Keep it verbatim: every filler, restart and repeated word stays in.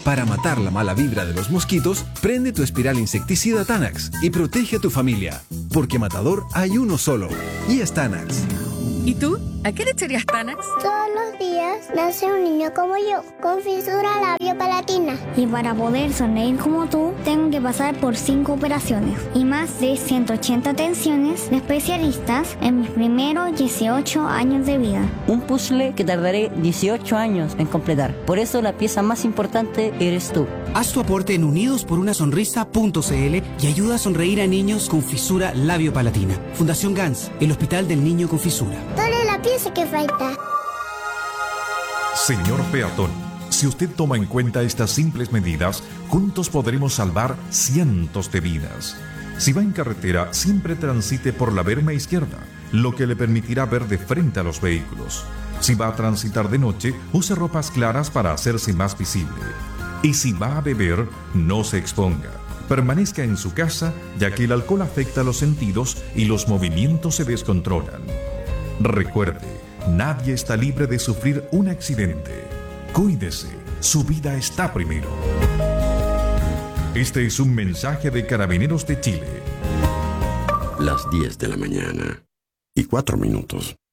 Para matar la mala vibra de los mosquitos, prende tu espiral insecticida Tanax y protege a tu familia. Porque matador hay uno solo, y es Tanax. ¿Y tú? ¿A qué le echarías Tanax? Todos los días nace un niño como yo, con fisura labio-palatina. Y para poder sonreír como tú, tengo que pasar por cinco operaciones y más de ciento ochenta atenciones de especialistas en mis primeros dieciocho años de vida. Un puzzle que tardaré dieciocho años en completar. Por eso la pieza más importante eres tú. Haz tu aporte en unidos por una sonrisa punto c l y ayuda a sonreír a niños con fisura labio-palatina. Fundación Gans, el Hospital del Niño con Fisura. Dale la pieza que falta. Señor peatón, si usted toma en cuenta estas simples medidas, juntos podremos salvar cientos de vidas. Si va en carretera, siempre transite por la verma izquierda, lo que le permitirá ver de frente a los vehículos. Si va a transitar de noche, use ropas claras para hacerse más visible. Y si va a beber, no se exponga. Permanezca en su casa, ya que el alcohol afecta los sentidos y los movimientos se descontrolan. Recuerde, nadie está libre de sufrir un accidente. Cuídese, su vida está primero. Este es un mensaje de Carabineros de Chile. Las diez de la mañana y cuatro minutos.